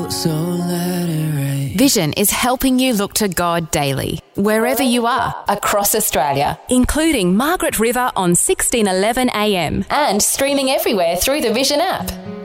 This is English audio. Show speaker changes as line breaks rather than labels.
so let it rain.
Vision is helping you look to God daily, wherever you are, across Australia, including Margaret River on 1611 AM and streaming everywhere through the Vision app.